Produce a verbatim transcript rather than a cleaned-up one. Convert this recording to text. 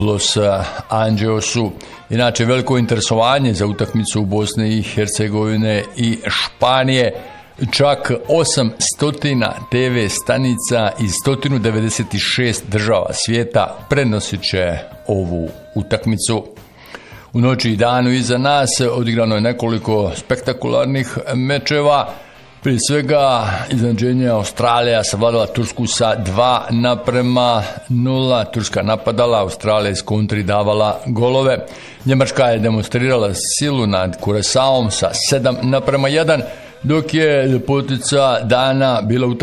Los Angelesu. Inače, veliko interesovanje za utakmicu u Bosne i Hercegovine i Španije. Čak osamsto te ve stanica iz sto devedeset šest država svijeta prenosit će ovu utakmicu. U noći i danu iza nas odigrano je nekoliko spektakularnih mečeva. Prije svega iznenađenje Australija savladala Tursku sa dva naprema nula. Turska napadala, Australija iz kontri davala golove. Njemačka je demonstrirala silu nad Kuresaom sa sedam naprema jedan, dok je ljepotica dana bila utakmica